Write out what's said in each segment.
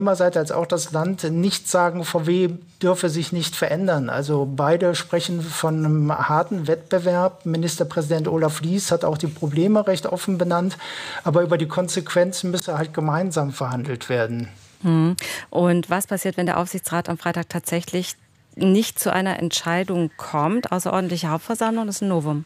Seite als auch das Land nicht sagen, VW dürfe sich nicht verändern. Also beide sprechen von einem harten Wettbewerb. Ministerpräsident Olaf Lies hat auch die Probleme recht offen benannt. Aber über die Konsequenzen müsse halt gemeinsam verhandelt werden. Und was passiert, wenn der Aufsichtsrat am Freitag tatsächlich nicht zu einer Entscheidung kommt? Außerordentliche Hauptversammlung ist ein Novum.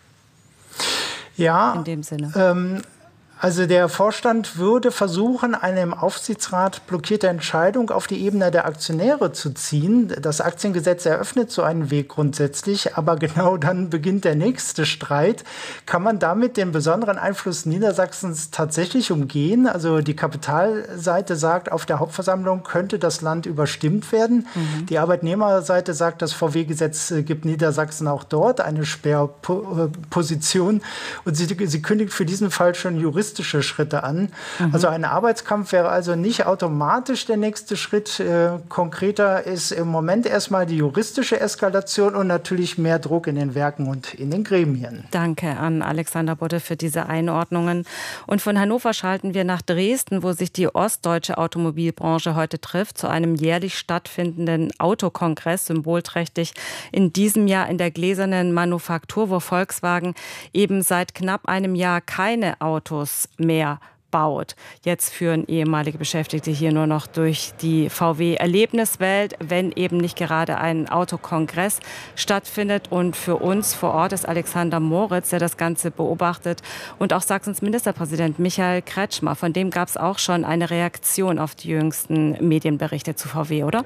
Ja, in dem Sinne. Also der Vorstand würde versuchen, eine im Aufsichtsrat blockierte Entscheidung auf die Ebene der Aktionäre zu ziehen. Das Aktiengesetz eröffnet so einen Weg grundsätzlich, aber genau dann beginnt der nächste Streit. Kann man damit den besonderen Einfluss Niedersachsens tatsächlich umgehen? Also die Kapitalseite sagt, auf der Hauptversammlung könnte das Land überstimmt werden. Die Arbeitnehmerseite sagt, das VW-Gesetz gibt Niedersachsen auch dort eine Sperrposition. Und sie kündigt für diesen Fall schon juristische Schritte an. Also ein Arbeitskampf wäre also nicht automatisch der nächste Schritt. Konkreter ist im Moment erstmal die juristische Eskalation und natürlich mehr Druck in den Werken und in den Gremien. Danke an Alexander Bodde für diese Einordnungen. Und von Hannover schalten wir nach Dresden, wo sich die ostdeutsche Automobilbranche heute trifft, zu einem jährlich stattfindenden Autokongress, symbolträchtig in diesem Jahr in der gläsernen Manufaktur, wo Volkswagen eben seit knapp einem Jahr keine Autos mehr baut. Jetzt führen ehemalige Beschäftigte hier nur noch durch die VW-Erlebniswelt, wenn eben nicht gerade ein Autokongress stattfindet. Und für uns vor Ort ist Alexander Moritz, der das Ganze beobachtet, und auch Sachsens Ministerpräsident Michael Kretschmer. Von dem gab es auch schon eine Reaktion auf die jüngsten Medienberichte zu VW, oder?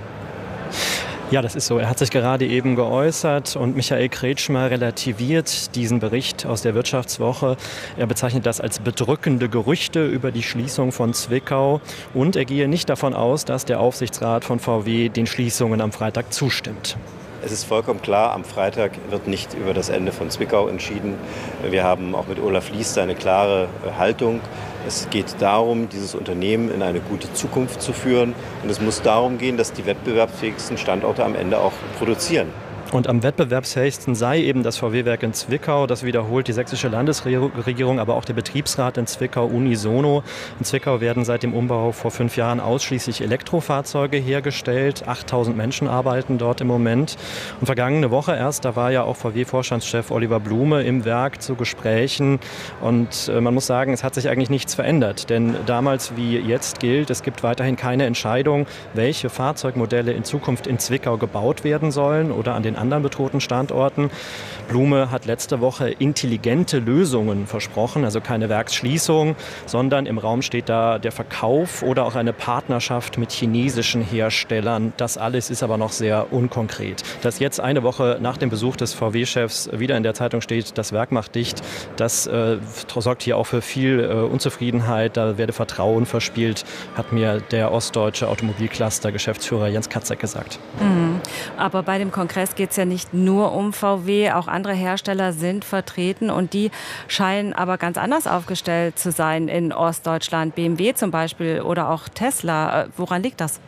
Ja, das ist so. Er hat sich gerade eben geäußert und Michael Kretschmer relativiert diesen Bericht aus der Wirtschaftswoche. Er bezeichnet das als bedrückende Gerüchte über die Schließung von Zwickau und er gehe nicht davon aus, dass der Aufsichtsrat von VW den Schließungen am Freitag zustimmt. Es ist vollkommen klar, am Freitag wird nicht über das Ende von Zwickau entschieden. Wir haben auch mit Olaf Lies eine klare Haltung. Es geht darum, dieses Unternehmen in eine gute Zukunft zu führen. Und es muss darum gehen, dass die wettbewerbsfähigsten Standorte am Ende auch produzieren. Und am wettbewerbsfähigsten sei eben das VW-Werk in Zwickau. Das wiederholt die sächsische Landesregierung, aber auch der Betriebsrat in Zwickau unisono. In Zwickau werden seit dem Umbau vor 5 Jahren ausschließlich Elektrofahrzeuge hergestellt. 8000 Menschen arbeiten dort im Moment. Und vergangene Woche erst, da war ja auch VW-Vorstandschef Oliver Blume im Werk zu Gesprächen. Und man muss sagen, es hat sich eigentlich nichts verändert. Denn damals wie jetzt gilt, es gibt weiterhin keine Entscheidung, welche Fahrzeugmodelle in Zukunft in Zwickau gebaut werden sollen oder an den anderen bedrohten Standorten. Blume hat letzte Woche intelligente Lösungen versprochen, also keine Werksschließung, sondern im Raum steht da der Verkauf oder auch eine Partnerschaft mit chinesischen Herstellern. Das alles ist aber noch sehr unkonkret. Dass jetzt eine Woche nach dem Besuch des VW-Chefs wieder in der Zeitung steht, das Werk macht dicht, das sorgt hier auch für viel Unzufriedenheit. Da werde Vertrauen verspielt, hat mir der ostdeutsche Automobilcluster-Geschäftsführer Jens Katzek gesagt. Aber bei dem Kongress geht es ja nicht nur um VW, auch andere Hersteller sind vertreten und die scheinen aber ganz anders aufgestellt zu sein in Ostdeutschland. BMW zum Beispiel oder auch Tesla. Woran liegt das?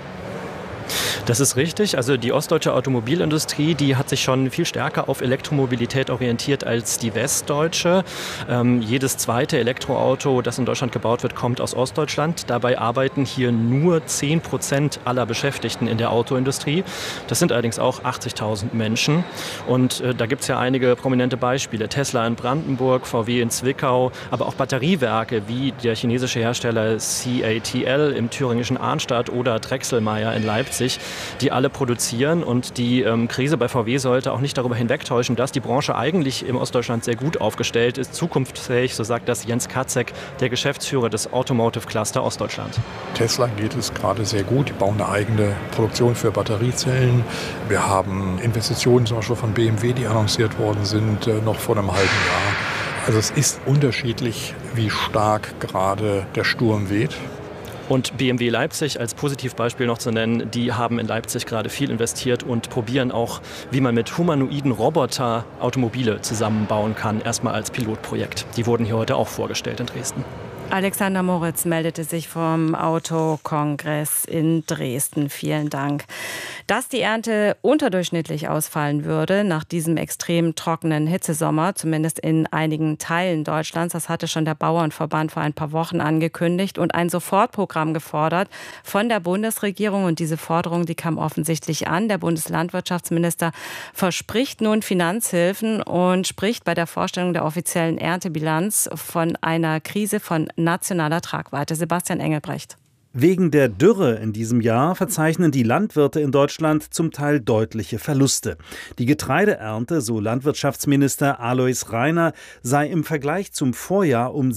Das ist richtig. Also die ostdeutsche Automobilindustrie, die hat sich schon viel stärker auf Elektromobilität orientiert als die westdeutsche. Jedes zweite Elektroauto, das in Deutschland gebaut wird, kommt aus Ostdeutschland. Dabei arbeiten hier nur 10% aller Beschäftigten in der Autoindustrie. Das sind allerdings auch 80.000 Menschen. Und da gibt es ja einige prominente Beispiele. Tesla in Brandenburg, VW in Zwickau, aber auch Batteriewerke wie der chinesische Hersteller CATL im thüringischen Arnstadt oder Drechselmeier in Leipzig, die alle produzieren. Und die Krise bei VW sollte auch nicht darüber hinwegtäuschen, dass die Branche eigentlich im Ostdeutschland sehr gut aufgestellt ist, zukunftsfähig, so sagt das Jens Katzek, der Geschäftsführer des Automotive Cluster Ostdeutschland. Tesla geht es gerade sehr gut. Die bauen eine eigene Produktion für Batteriezellen. Wir haben Investitionen zum Beispiel von BMW, die annonciert worden sind, noch vor einem halben Jahr. Also es ist unterschiedlich, wie stark gerade der Sturm weht. Und BMW Leipzig als Positivbeispiel noch zu nennen, die haben in Leipzig gerade viel investiert und probieren auch, wie man mit humanoiden Roboter Automobile zusammenbauen kann, erstmal als Pilotprojekt. Die wurden hier heute auch vorgestellt in Dresden. Alexander Moritz meldete sich vom Autokongress in Dresden. Vielen Dank. Dass die Ernte unterdurchschnittlich ausfallen würde nach diesem extrem trockenen Hitzesommer, zumindest in einigen Teilen Deutschlands, das hatte schon der Bauernverband vor ein paar Wochen angekündigt und ein Sofortprogramm gefordert von der Bundesregierung. Und diese Forderung, die kam offensichtlich an. Der Bundeslandwirtschaftsminister verspricht nun Finanzhilfen und spricht bei der Vorstellung der offiziellen Erntebilanz von einer Krise von nationaler Tragweite. Sebastian Engelbrecht. Wegen der Dürre in diesem Jahr verzeichnen die Landwirte in Deutschland zum Teil deutliche Verluste. Die Getreideernte, so Landwirtschaftsminister Alois Rainer, sei im Vergleich zum Vorjahr um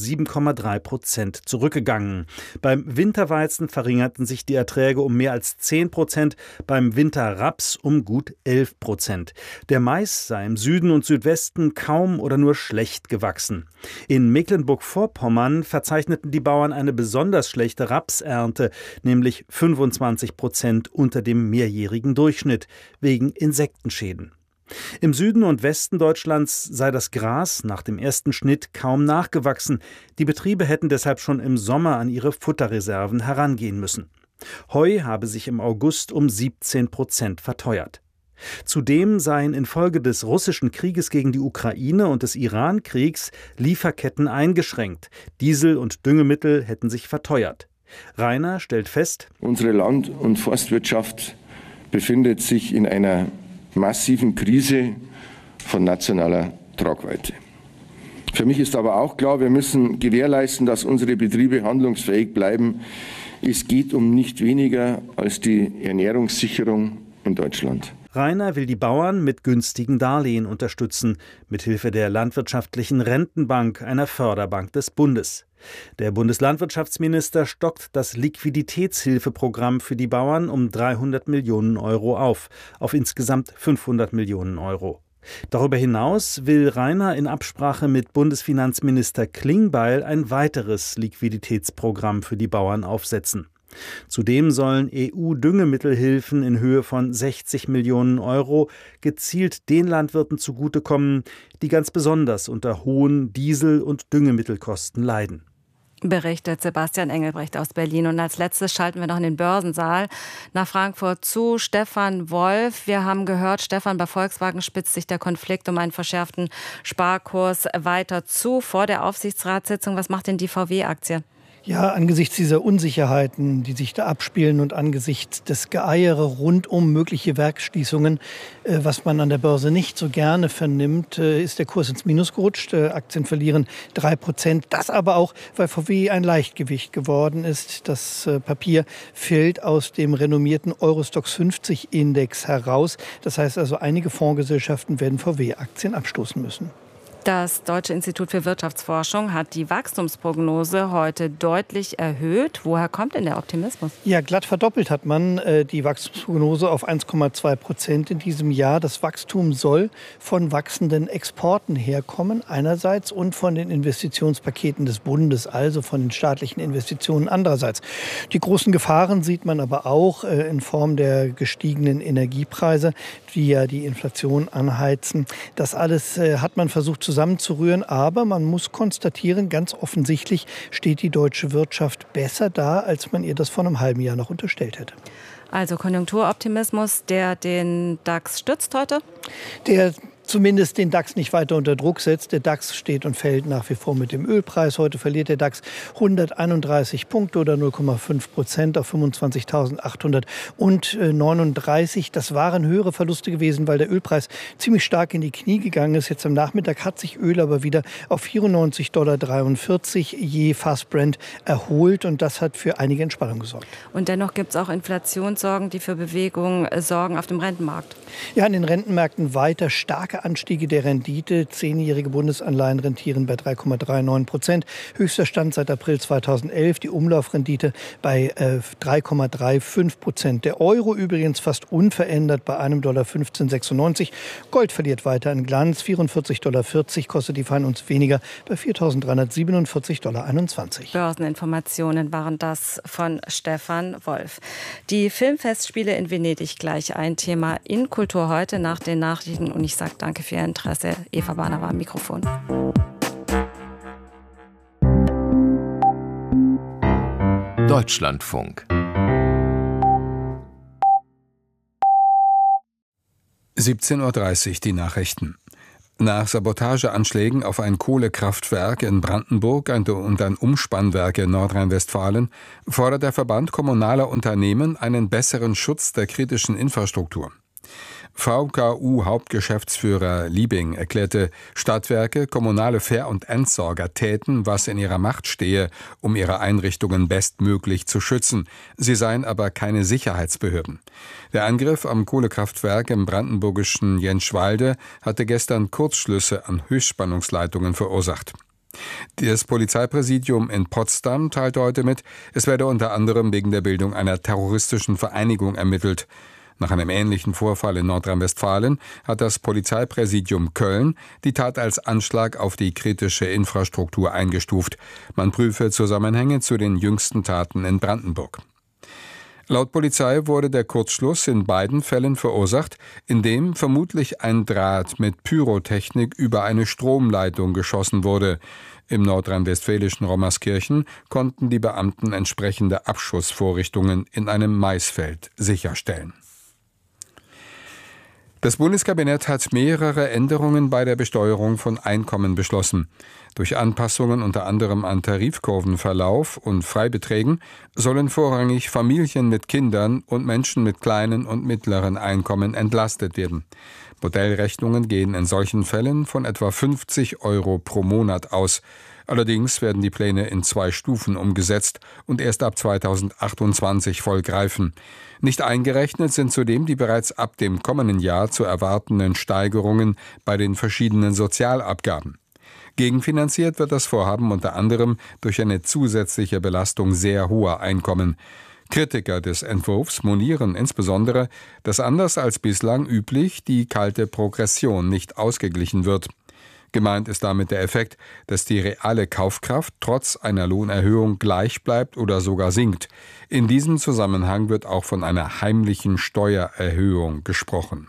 7,3% zurückgegangen. Beim Winterweizen verringerten sich die Erträge um mehr als 10%, beim Winterraps um gut 11%. Der Mais sei im Süden und Südwesten kaum oder nur schlecht gewachsen. In Mecklenburg-Vorpommern verzeichneten die Bauern eine besonders schlechte Rapsernte, nämlich 25% unter dem mehrjährigen Durchschnitt, wegen Insektenschäden. Im Süden und Westen Deutschlands sei das Gras nach dem ersten Schnitt kaum nachgewachsen. Die Betriebe hätten deshalb schon im Sommer an ihre Futterreserven herangehen müssen. Heu habe sich im August um 17% verteuert. Zudem seien infolge des russischen Krieges gegen die Ukraine und des Iran-Kriegs Lieferketten eingeschränkt. Diesel und Düngemittel hätten sich verteuert. Rainer stellt fest: Unsere Land- und Forstwirtschaft befindet sich in einer massiven Krise von nationaler Tragweite. Für mich ist aber auch klar, wir müssen gewährleisten, dass unsere Betriebe handlungsfähig bleiben. Es geht um nicht weniger als die Ernährungssicherung in Deutschland. Rainer will die Bauern mit günstigen Darlehen unterstützen, mithilfe der Landwirtschaftlichen Rentenbank, einer Förderbank des Bundes. Der Bundeslandwirtschaftsminister stockt das Liquiditätshilfeprogramm für die Bauern um 300 Millionen Euro auf insgesamt 500 Millionen Euro. Darüber hinaus will Rainer in Absprache mit Bundesfinanzminister Klingbeil ein weiteres Liquiditätsprogramm für die Bauern aufsetzen. Zudem sollen EU-Düngemittelhilfen in Höhe von 60 Millionen Euro gezielt den Landwirten zugutekommen, die ganz besonders unter hohen Diesel- und Düngemittelkosten leiden. Berichtet Sebastian Engelbrecht aus Berlin. Und als letztes schalten wir noch in den Börsensaal nach Frankfurt zu Stefan Wolf. Wir haben gehört, Stefan, bei Volkswagen spitzt sich der Konflikt um einen verschärften Sparkurs weiter zu vor der Aufsichtsratssitzung. Was macht denn die VW-Aktie? Ja, angesichts dieser Unsicherheiten, die sich da abspielen und angesichts des Geeiere rund um mögliche Werksschließungen, was man an der Börse nicht so gerne vernimmt, ist der Kurs ins Minus gerutscht. Aktien verlieren 3%. Das aber auch, weil VW ein Leichtgewicht geworden ist. Das Papier fällt aus dem renommierten Eurostoxx 50 Index heraus. Das heißt also, einige Fondsgesellschaften werden VW-Aktien abstoßen müssen. Das Deutsche Institut für Wirtschaftsforschung hat die Wachstumsprognose heute deutlich erhöht. Woher kommt denn der Optimismus? Ja, glatt verdoppelt hat man die Wachstumsprognose auf 1,2% in diesem Jahr. Das Wachstum soll von wachsenden Exporten herkommen einerseits und von den Investitionspaketen des Bundes, also von den staatlichen Investitionen andererseits. Die großen Gefahren sieht man aber auch in Form der gestiegenen Energiepreise, die ja die Inflation anheizen. Das alles hat man versucht zusammenzurühren, aber man muss konstatieren, ganz offensichtlich steht die deutsche Wirtschaft besser da, als man ihr das vor einem halben Jahr noch unterstellt hätte. Also Konjunkturoptimismus, der den DAX stützt heute? Der zumindest den DAX nicht weiter unter Druck setzt. Der DAX steht und fällt nach wie vor mit dem Ölpreis. Heute verliert der DAX 131 Punkte oder 0,5% auf 25.839. Das waren höhere Verluste gewesen, weil der Ölpreis ziemlich stark in die Knie gegangen ist. Jetzt am Nachmittag hat sich Öl aber wieder auf $94,43 je Fass Brent erholt und das hat für einige Entspannung gesorgt. Und dennoch gibt es auch Inflationssorgen, die für Bewegung sorgen auf dem Rentenmarkt. Ja, an den Rentenmärkten weiter starke Anstiege der Rendite. 10-jährige Bundesanleihen rentieren bei 3,39%. Höchster Stand seit April 2011. Die Umlaufrendite bei 3,35%. Der Euro übrigens fast unverändert bei $1,1596. Gold verliert weiter an Glanz. $44,40 kostet die Feinunze weniger bei $4.347,21. Börseninformationen waren das von Stefan Wolf. Die Filmfestspiele in Venedig gleich ein Thema in Kultur heute nach den Nachrichten. Und ich sage danke für Ihr Interesse. Eva Bahner war am Mikrofon. Deutschlandfunk 17:30 Uhr die Nachrichten. Nach Sabotageanschlägen auf ein Kohlekraftwerk in Brandenburg und ein Umspannwerk in Nordrhein-Westfalen fordert der Verband kommunaler Unternehmen einen besseren Schutz der kritischen Infrastruktur. VKU-Hauptgeschäftsführer Liebing erklärte, Stadtwerke, kommunale Ver- und Entsorger täten, was in ihrer Macht stehe, um ihre Einrichtungen bestmöglich zu schützen. Sie seien aber keine Sicherheitsbehörden. Der Angriff am Kohlekraftwerk im brandenburgischen Jentschwalde hatte gestern Kurzschlüsse an Höchstspannungsleitungen verursacht. Das Polizeipräsidium in Potsdam teilte heute mit, es werde unter anderem wegen der Bildung einer terroristischen Vereinigung ermittelt. Nach einem ähnlichen Vorfall in Nordrhein-Westfalen hat das Polizeipräsidium Köln die Tat als Anschlag auf die kritische Infrastruktur eingestuft. Man prüfe Zusammenhänge zu den jüngsten Taten in Brandenburg. Laut Polizei wurde der Kurzschluss in beiden Fällen verursacht, indem vermutlich ein Draht mit Pyrotechnik über eine Stromleitung geschossen wurde. Im nordrhein-westfälischen Rommerskirchen konnten die Beamten entsprechende Abschussvorrichtungen in einem Maisfeld sicherstellen. Das Bundeskabinett hat mehrere Änderungen bei der Besteuerung von Einkommen beschlossen. Durch Anpassungen unter anderem an Tarifkurvenverlauf und Freibeträgen sollen vorrangig Familien mit Kindern und Menschen mit kleinen und mittleren Einkommen entlastet werden. Modellrechnungen gehen in solchen Fällen von etwa 50 € pro Monat aus. Allerdings werden die Pläne in 2 Stufen umgesetzt und erst ab 2028 voll greifen. Nicht eingerechnet sind zudem die bereits ab dem kommenden Jahr zu erwartenden Steigerungen bei den verschiedenen Sozialabgaben. Gegenfinanziert wird das Vorhaben unter anderem durch eine zusätzliche Belastung sehr hoher Einkommen. Kritiker des Entwurfs monieren insbesondere, dass anders als bislang üblich die kalte Progression nicht ausgeglichen wird. Gemeint ist damit der Effekt, dass die reale Kaufkraft trotz einer Lohnerhöhung gleich bleibt oder sogar sinkt. In diesem Zusammenhang wird auch von einer heimlichen Steuererhöhung gesprochen.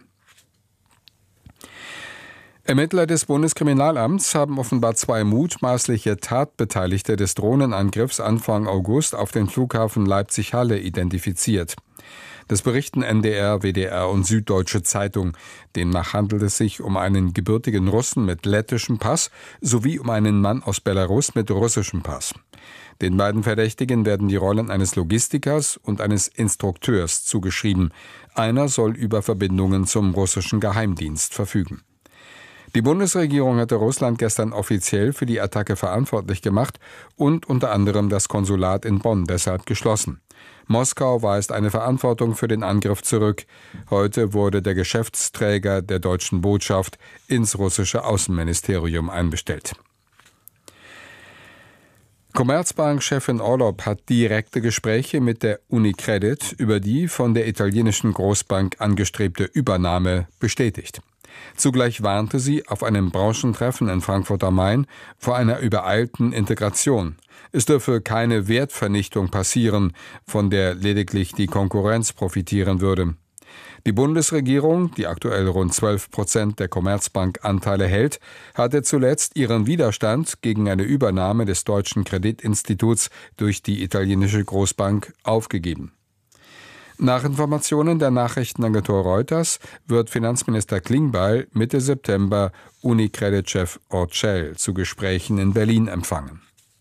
Ermittler des Bundeskriminalamts haben offenbar 2 mutmaßliche Tatbeteiligte des Drohnenangriffs Anfang August auf den Flughafen Leipzig-Halle identifiziert. Das berichten NDR, WDR und Süddeutsche Zeitung. Demnach handelt es sich um einen gebürtigen Russen mit lettischem Pass sowie um einen Mann aus Belarus mit russischem Pass. Den beiden Verdächtigen werden die Rollen eines Logistikers und eines Instrukteurs zugeschrieben. Einer soll über Verbindungen zum russischen Geheimdienst verfügen. Die Bundesregierung hatte Russland gestern offiziell für die Attacke verantwortlich gemacht und unter anderem das Konsulat in Bonn deshalb geschlossen. Moskau weist eine Verantwortung für den Angriff zurück. Heute wurde der Geschäftsträger der deutschen Botschaft ins russische Außenministerium einbestellt. Commerzbank-Chefin Orlopp hat direkte Gespräche mit der UniCredit über die von der italienischen Großbank angestrebte Übernahme bestätigt. Zugleich warnte sie auf einem Branchentreffen in Frankfurt am Main vor einer übereilten Integration. Es dürfe keine Wertvernichtung passieren, von der lediglich die Konkurrenz profitieren würde. Die Bundesregierung, die aktuell rund 12% der Commerzbank-Anteile hält, hatte zuletzt ihren Widerstand gegen eine Übernahme des deutschen Kreditinstituts durch die italienische Großbank aufgegeben. Nach Informationen der Nachrichtenagentur Reuters wird Finanzminister Klingbeil Mitte September UniCredit-Chef Orcel zu Gesprächen in Berlin empfangen.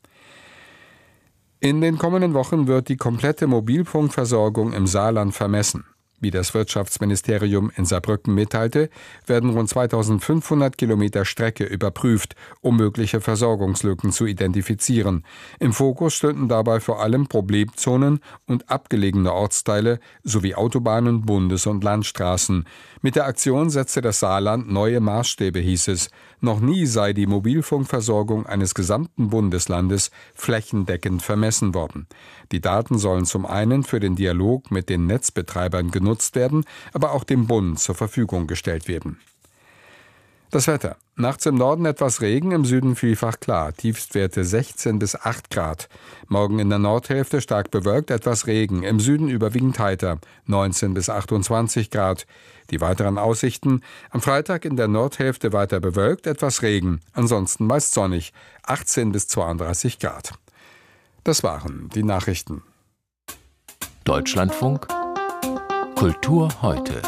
In den kommenden Wochen wird die komplette Mobilfunkversorgung im Saarland vermessen. Wie das Wirtschaftsministerium in Saarbrücken mitteilte, werden rund 2500 Kilometer Strecke überprüft, um mögliche Versorgungslücken zu identifizieren. Im Fokus stünden dabei vor allem Problemzonen und abgelegene Ortsteile sowie Autobahnen, Bundes- und Landstraßen. Mit der Aktion setzte das Saarland neue Maßstäbe, hieß es. Noch nie sei die Mobilfunkversorgung eines gesamten Bundeslandes flächendeckend vermessen worden. Die Daten sollen zum einen für den Dialog mit den Netzbetreibern genutzt werden, aber auch dem Bund zur Verfügung gestellt werden. Das Wetter. Nachts im Norden etwas Regen, im Süden vielfach klar. Tiefstwerte 16 bis 8 Grad. Morgen in der Nordhälfte stark bewölkt, etwas Regen. Im Süden überwiegend heiter, 19 bis 28 Grad. Die weiteren Aussichten. Am Freitag in der Nordhälfte weiter bewölkt, etwas Regen. Ansonsten meist sonnig, 18 bis 32 Grad. Das waren die Nachrichten. Deutschlandfunk Kultur heute.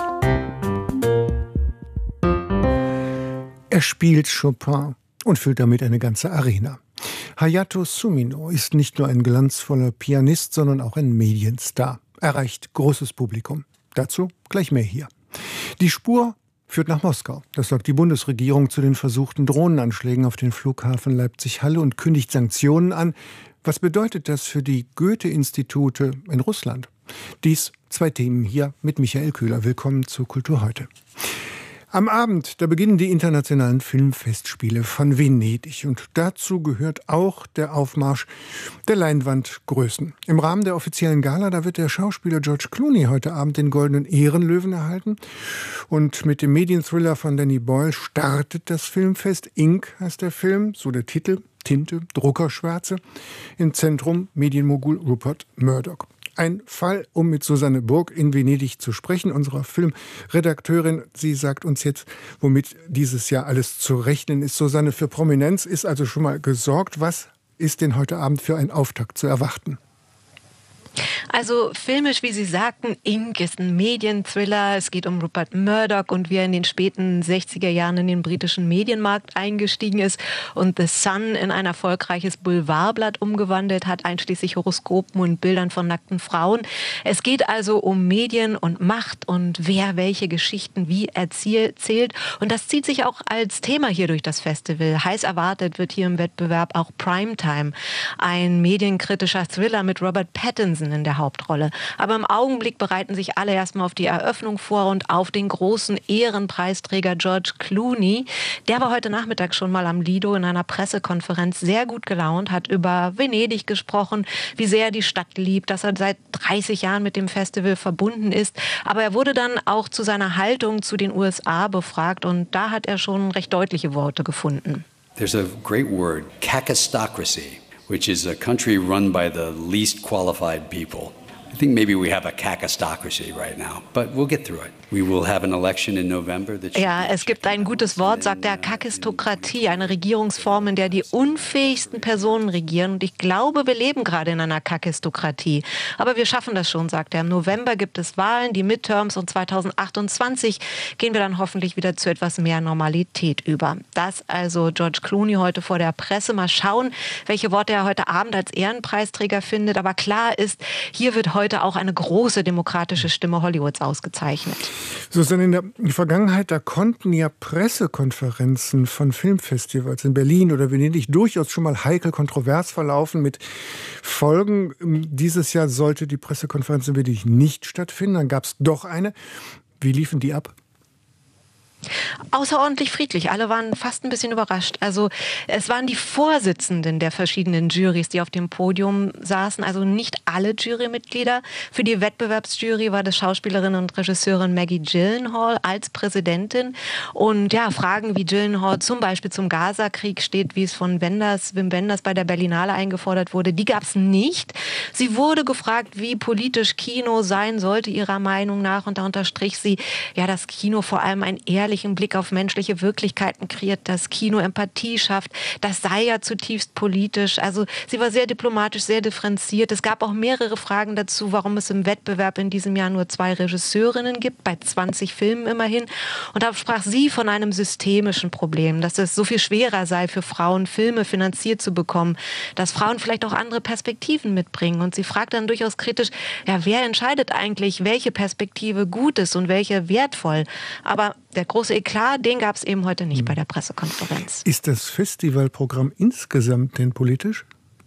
Er spielt Chopin und füllt damit eine ganze Arena. Hayato Sumino ist nicht nur ein glanzvoller Pianist, sondern auch ein Medienstar. Erreicht großes Publikum. Dazu gleich mehr hier. Die Spur führt nach Moskau. Das sagt die Bundesregierung zu den versuchten Drohnenanschlägen auf den Flughafen Leipzig-Halle und kündigt Sanktionen an. Was bedeutet das für die Goethe-Institute in Russland? Dies 2 Themen hier mit Michael Köhler. Willkommen zu Kultur heute. Am Abend, da beginnen die internationalen Filmfestspiele von Venedig. Und dazu gehört auch der Aufmarsch der Leinwandgrößen. Im Rahmen der offiziellen Gala, da wird der Schauspieler George Clooney heute Abend den Goldenen Ehrenlöwen erhalten. Und mit dem Medienthriller von Danny Boyle startet das Filmfest. Ink heißt der Film, so der Titel, Tinte, Druckerschwärze. Im Zentrum Medienmogul Rupert Murdoch. Ein Fall, um mit Susanne Burg in Venedig zu sprechen, unserer Filmredakteurin. Sie sagt uns jetzt, womit dieses Jahr alles zu rechnen ist. Susanne, für Prominenz ist also schon mal gesorgt. Was ist denn heute Abend für ein Auftakt zu erwarten? Also filmisch, wie Sie sagten, Ink ist ein Medienthriller. Es geht um Rupert Murdoch und wie er in den späten 60er Jahren in den britischen Medienmarkt eingestiegen ist und The Sun in ein erfolgreiches Boulevardblatt umgewandelt hat, einschließlich Horoskopen und Bildern von nackten Frauen. Es geht also um Medien und Macht und wer welche Geschichten wie erzählt. Und das zieht sich auch als Thema hier durch das Festival. Heiß erwartet wird hier im Wettbewerb auch Primetime, ein medienkritischer Thriller mit Robert Pattinson in der Hauptrolle. Aber im Augenblick bereiten sich alle erstmal auf die Eröffnung vor und auf den großen Ehrenpreisträger George Clooney. Der war heute Nachmittag schon mal am Lido in einer Pressekonferenz sehr gut gelaunt, hat über Venedig gesprochen, wie sehr er die Stadt liebt, dass er seit 30 Jahren mit dem Festival verbunden ist. Aber er wurde dann auch zu seiner Haltung zu den USA befragt und da hat er schon recht deutliche Worte gefunden. There's a great word, kakistocracy, which is a country run by the least qualified people. I think maybe we have a kakistocracy right now, but we'll get through it. We will have an election in November. Ja, es gibt ein gutes Wort, sagt er, Kakistokratie, eine Regierungsform, in der die unfähigsten Personen regieren. Und ich glaube, wir leben gerade in einer Kakistokratie. Aber wir schaffen das schon, sagt er. Im November gibt es Wahlen, die Midterms und 2028 gehen wir dann hoffentlich wieder zu etwas mehr Normalität über. Das also George Clooney heute vor der Presse. Mal schauen, welche Worte er heute Abend als Ehrenpreisträger findet. Aber klar ist, hier wird heute auch eine große demokratische Stimme Hollywoods ausgezeichnet. Susanne, in der Vergangenheit, da konnten ja Pressekonferenzen von Filmfestivals in Berlin oder Venedig durchaus schon mal heikel kontrovers verlaufen mit Folgen. Dieses Jahr sollte die Pressekonferenz in Venedig nicht stattfinden. Dann gab es doch eine. Wie liefen die ab? Außerordentlich friedlich. Alle waren fast ein bisschen überrascht. Also es waren die Vorsitzenden der verschiedenen Jurys, die auf dem Podium saßen. Also nicht alle Jurymitglieder. Für die Wettbewerbsjury war das Schauspielerin und Regisseurin Maggie Gyllenhaal als Präsidentin. Und ja, Fragen wie Gyllenhaal zum Beispiel zum Gaza-Krieg steht, wie es von Wim Wenders bei der Berlinale eingefordert wurde, die gab es nicht. Sie wurde gefragt, wie politisch Kino sein sollte, ihrer Meinung nach. Und da unterstrich sie, ja, dass Kino vor allem ein ehrlichen Blick auf menschliche Wirklichkeiten kreiert, dass Kino Empathie schafft. Das sei ja zutiefst politisch. Also sie war sehr diplomatisch, sehr differenziert. Es gab auch mehrere Fragen dazu, warum es im Wettbewerb in diesem Jahr nur 2 Regisseurinnen gibt, bei 20 Filmen immerhin. Und da sprach sie von einem systemischen Problem, dass es so viel schwerer sei für Frauen, Filme finanziert zu bekommen, dass Frauen vielleicht auch andere Perspektiven mitbringen. Und sie fragt dann durchaus kritisch, ja, wer entscheidet eigentlich, welche Perspektive gut ist und welche wertvoll? Aber der große Eklat, den gab es eben heute nicht bei der Pressekonferenz. Ist das Festivalprogramm insgesamt denn politisch?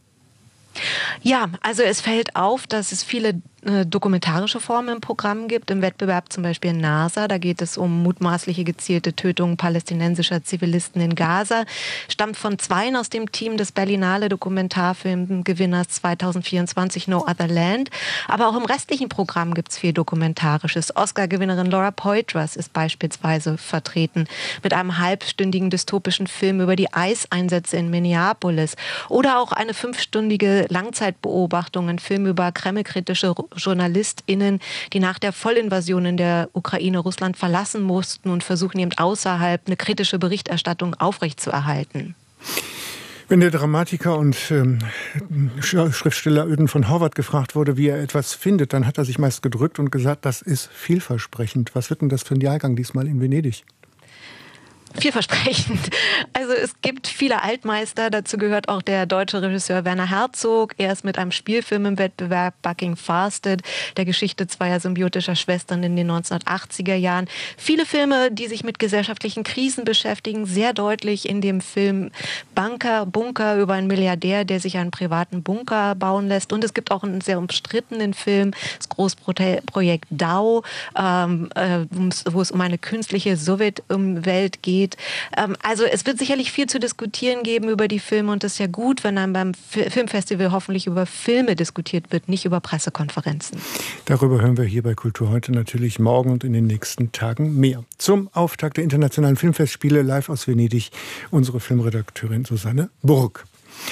Ja, also es fällt auf, dass es viele dokumentarische Formen im Programm gibt. Im Wettbewerb zum Beispiel NASA, da geht es um mutmaßliche gezielte Tötungen palästinensischer Zivilisten in Gaza. Stammt von 2 aus dem Team des Berlinale Dokumentarfilmgewinners 2024 No Other Land. Aber auch im restlichen Programm gibt es viel Dokumentarisches. Oscar-Gewinnerin Laura Poitras ist beispielsweise vertreten mit einem halbstündigen dystopischen Film über die Eiseinsätze in Minneapolis. Oder auch eine 5-stündige Langzeitbeobachtung, ein Film über kremlkritische JournalistInnen, die nach der Vollinvasion in der Ukraine Russland verlassen mussten und versuchen eben außerhalb eine kritische Berichterstattung aufrechtzuerhalten. Wenn der Dramatiker und Schriftsteller Ödön von Horvath gefragt wurde, wie er etwas findet, dann hat er sich meist gedrückt und gesagt, das ist vielversprechend. Was wird denn das für ein Jahrgang diesmal in Venedig? Vielversprechend. Also es gibt viele Altmeister, dazu gehört auch der deutsche Regisseur Werner Herzog. Er ist mit einem Spielfilm im Wettbewerb, Bucking Fasted, der Geschichte zweier symbiotischer Schwestern in den 1980er Jahren. Viele Filme, die sich mit gesellschaftlichen Krisen beschäftigen, sehr deutlich in dem Film Bunker über einen Milliardär, der sich einen privaten Bunker bauen lässt. Und es gibt auch einen sehr umstrittenen Film, das Großprojekt DAO, wo es um eine künstliche Sowjetwelt geht. Also es wird sicherlich viel zu diskutieren geben über die Filme und es ist ja gut, wenn dann beim Filmfestival hoffentlich über Filme diskutiert wird, nicht über Pressekonferenzen. Darüber hören wir hier bei Kultur heute natürlich morgen und in den nächsten Tagen mehr. Zum Auftakt der Internationalen Filmfestspiele live aus Venedig unsere Filmredakteurin Susanne Burg.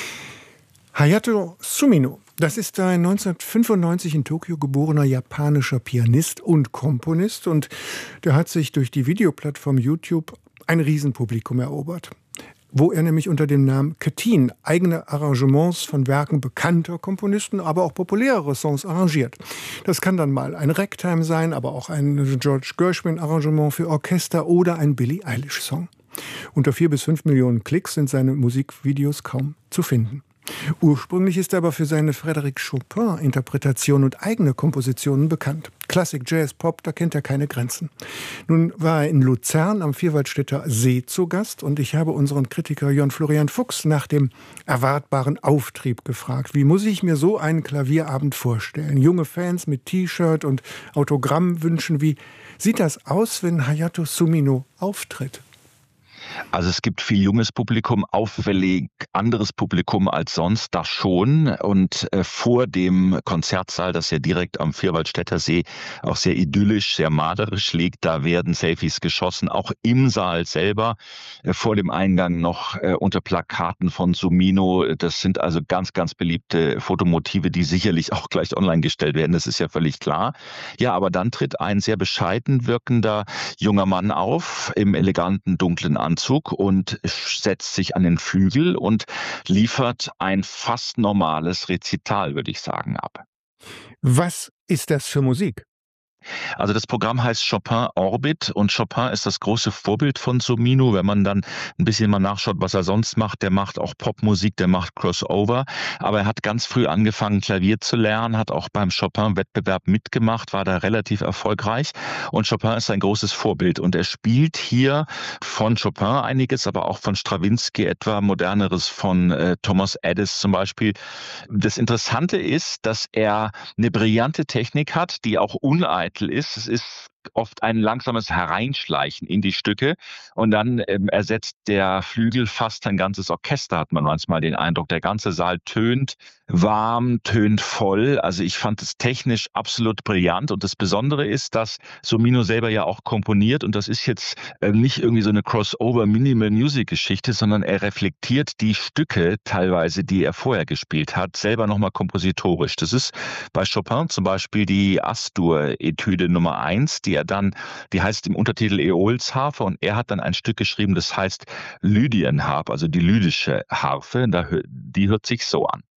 Hayato Sumino, das ist ein 1995 in Tokio geborener japanischer Pianist und Komponist und der hat sich durch die Videoplattform YouTube ein Riesenpublikum erobert, wo er nämlich unter dem Namen Katyn eigene Arrangements von Werken bekannter Komponisten, aber auch populärere Songs arrangiert. Das kann dann mal ein Ragtime sein, aber auch ein George Gershwin-Arrangement für Orchester oder ein Billie Eilish-Song. Unter 4 bis 5 Millionen Klicks sind seine Musikvideos kaum zu finden. Ursprünglich ist er aber für seine Frédéric Chopin-Interpretation und eigene Kompositionen bekannt. Klassik, Jazz, Pop, da kennt er keine Grenzen. Nun war er in Luzern am Vierwaldstätter See zu Gast und ich habe unseren Kritiker Jörn Florian Fuchs nach dem erwartbaren Auftrieb gefragt. Wie muss ich mir so einen Klavierabend vorstellen? Junge Fans mit T-Shirt und Autogrammwünschen. Wie sieht das aus, wenn Hayato Sumino auftritt? Also es gibt viel junges Publikum, auffällig anderes Publikum als sonst, das schon. Und vor dem Konzertsaal, das ja direkt am Vierwaldstätter See auch sehr idyllisch, sehr malerisch liegt, da werden Selfies geschossen, auch im Saal selber. Vor dem Eingang noch unter Plakaten von Sumino. Das sind also ganz, ganz beliebte Fotomotive, die sicherlich auch gleich online gestellt werden, das ist ja völlig klar. Ja, aber dann tritt ein sehr bescheiden wirkender junger Mann auf, im eleganten, dunklen Anzug und setzt sich an den Flügel und liefert ein fast normales Rezital, würde ich sagen, ab. Was ist das für Musik? Also das Programm heißt Chopin Orbit und Chopin ist das große Vorbild von Sumino. Wenn man dann ein bisschen mal nachschaut, was er sonst macht, der macht auch Popmusik, der macht Crossover. Aber er hat ganz früh angefangen, Klavier zu lernen, hat auch beim Chopin-Wettbewerb mitgemacht, war da relativ erfolgreich. Und Chopin ist ein großes Vorbild. Und er spielt hier von Chopin einiges, aber auch von Stravinsky etwa, moderneres von Thomas Edis zum Beispiel. Das Interessante ist, dass er eine brillante Technik hat, die auch uneitel ist. Es ist oft ein langsames Hereinschleichen in die Stücke und dann ersetzt der Flügel fast ein ganzes Orchester, hat man manchmal den Eindruck. Der ganze Saal tönt warm, tönt voll. Also ich fand es technisch absolut brillant und das Besondere ist, dass Sumino selber ja auch komponiert und das ist jetzt nicht irgendwie so eine Crossover-Minimal-Music-Geschichte, sondern er reflektiert die Stücke teilweise, die er vorher gespielt hat, selber nochmal kompositorisch. Das ist bei Chopin zum Beispiel die Astur-Etüde Nummer 1, die heißt im Untertitel Äolsharfe und er hat dann ein Stück geschrieben, das heißt Lydienharp, also die lydische Harfe, die hört sich so an.